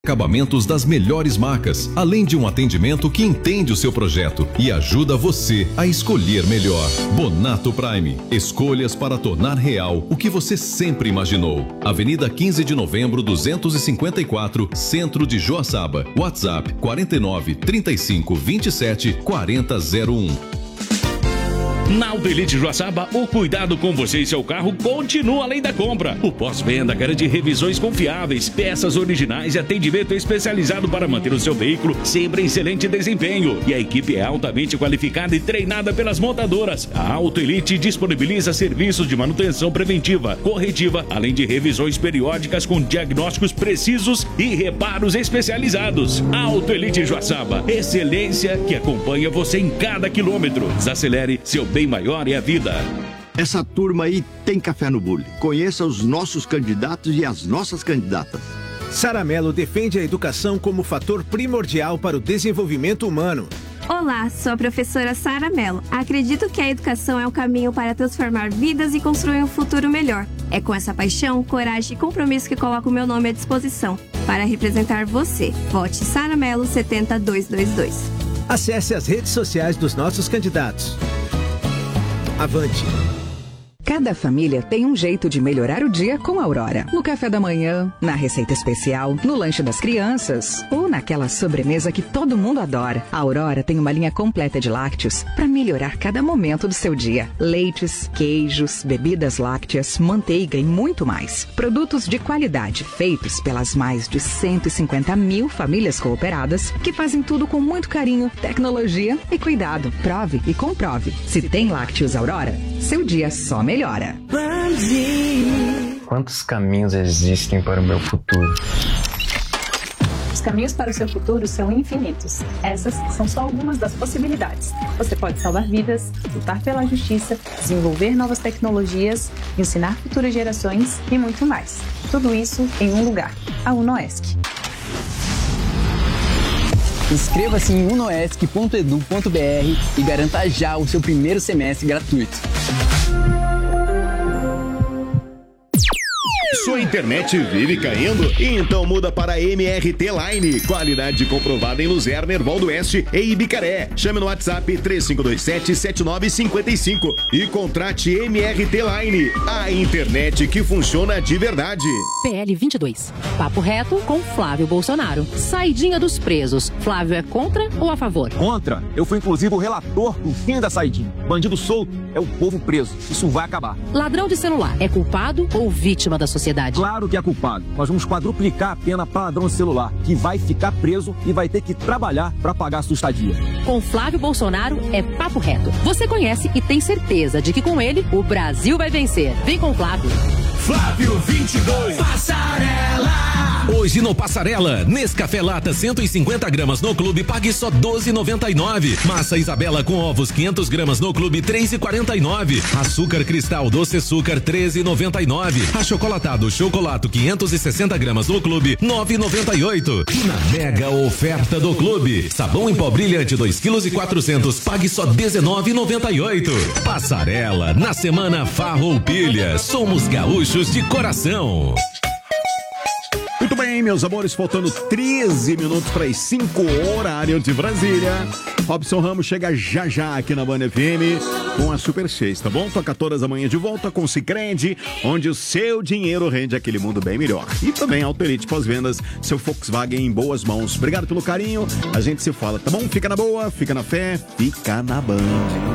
Acabamentos das melhores marcas, além de um atendimento que entende o seu projeto e ajuda você a escolher melhor. Bonato Prime. Escolhas para tornar real o que você sempre imaginou. Avenida 15 de Novembro, 254, Centro de Joaçaba. WhatsApp 49 35 27 4001. Na Autoelite Joaçaba, o cuidado com você e seu carro continua além da compra. O pós-venda garante revisões confiáveis, peças originais e atendimento especializado para manter o seu veículo sempre em excelente desempenho. E a equipe é altamente qualificada e treinada pelas montadoras. A Autoelite disponibiliza serviços de manutenção preventiva, corretiva, além de revisões periódicas com diagnósticos precisos e reparos especializados. A Autoelite Joaçaba, excelência que acompanha você em cada quilômetro. Desacelere, seu bem maior é a vida. Essa turma aí tem café no bule. Conheça os nossos candidatos e as nossas candidatas. Sara Mello defende a educação como fator primordial para o desenvolvimento humano. Olá, sou a professora Sara Mello. Acredito que a educação é o caminho para transformar vidas e construir um futuro melhor. É com essa paixão, coragem e compromisso que coloco o meu nome à disposição para representar você. Vote Sara Mello 70222. Acesse as redes sociais dos nossos candidatos. Avante! Cada família tem um jeito de melhorar o dia com a Aurora. No café da manhã, na receita especial, no lanche das crianças ou naquela sobremesa que todo mundo adora. A Aurora tem uma linha completa de lácteos para melhorar cada momento do seu dia. Leites, queijos, bebidas lácteas, manteiga e muito mais. Produtos de qualidade feitos pelas mais de 150 mil famílias cooperadas que fazem tudo com muito carinho, tecnologia e cuidado. Prove e comprove. Se tem lácteos Aurora, seu dia só melhora. Quantos caminhos existem para o meu futuro? Os caminhos para o seu futuro são infinitos. Essas são só algumas das possibilidades. Você pode salvar vidas, lutar pela justiça, desenvolver novas tecnologias, ensinar futuras gerações e muito mais. Tudo isso em um lugar, a UNOESC. Inscreva-se em unoesc.edu.br e garanta já o seu primeiro semestre gratuito. Sua internet vive caindo? Então muda para MRT Line. Qualidade comprovada em Luzerna, Erval do Oeste e Ibicaré. Chame no WhatsApp 3527-7955 e contrate MRT Line. A internet que funciona de verdade. PL 22. Papo reto com Flávio Bolsonaro. Saidinha dos presos. Flávio é contra ou a favor? Contra. Eu fui inclusive o relator do fim da saidinha. Bandido solto é o povo preso. Isso vai acabar. Ladrão de celular é culpado ou vítima da sociedade? Claro que é culpado. Nós vamos quadruplicar a pena para ladrão de celular, que vai ficar preso e vai ter que trabalhar para pagar a sua estadia. Com Flávio Bolsonaro é papo reto. Você conhece e tem certeza de que com ele o Brasil vai vencer. Vem com Flávio. Flávio 22. Passarela. Hoje no Passarela, Nescafé Lata 150 gramas no clube, pague só R$12,99. Massa Isabela com ovos 500 gramas no clube, R$3,49. Açúcar Cristal Doce Açúcar, R$13,99. Achocolatado Chocolato 560 gramas no clube, R$9,98. E na mega oferta do clube, sabão em pó brilhante 2,4 kg, pague só R$19,98. Passarela, na semana Farroupilha, somos gaúchos de coração. Muito bem, meus amores, faltando 13 minutos para as 5 horário de Brasília. Robson Ramos chega já já aqui na Band FM com a Super 6, tá bom? Toca todas amanhã de volta com o Sicredi, onde o seu dinheiro rende aquele mundo bem melhor. E também Autoelite Pós-Vendas, seu Volkswagen em boas mãos. Obrigado pelo carinho, a gente se fala, tá bom? Fica na boa, fica na fé, fica na Band.